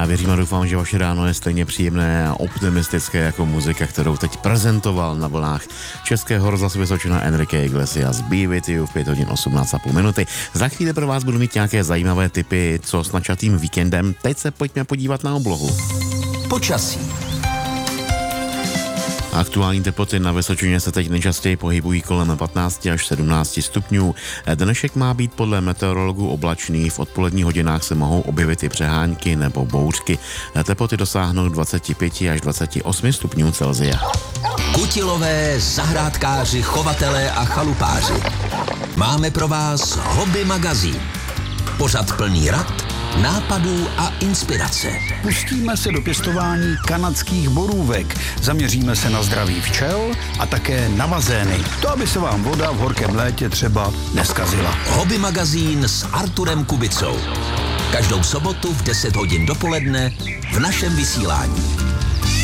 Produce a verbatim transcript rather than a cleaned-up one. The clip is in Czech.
věřím a doufám, že vaše ráno je stejně příjemné a optimistické jako muzika, kterou teď prezentoval na vlnách Českého rozhlasu Vysočina Enrique Iglesias. Be with you v pět hodin osmnáct a půl minuty. Za chvíli pro vás budu mít nějaké zajímavé tipy, co s načatým víkendem. Teď se pojďme podívat na oblohu. Počasí. Aktuální teploty na Vysočině se teď nejčastěji pohybují kolem patnáct až sedmnáct stupňů. Dnešek má být podle meteorologů oblačný, v odpoledních hodinách se mohou objevit i přehánky nebo bouřky. Teploty dosáhnou dvacet pět až dvacet osm stupňů Celsia. Kutilové, zahrádkáři, chovatelé a chalupáři. Máme pro vás Hobby magazín. Pořad plný rad, nápadů a inspirace. Pustíme se do pěstování kanadských borůvek. Zaměříme se na zdraví včel a také na bazény. To, aby se vám voda v horkém létě třeba neskazila. Hobby magazín s Arturem Kubicou. Každou sobotu v deset hodin dopoledne v našem vysílání.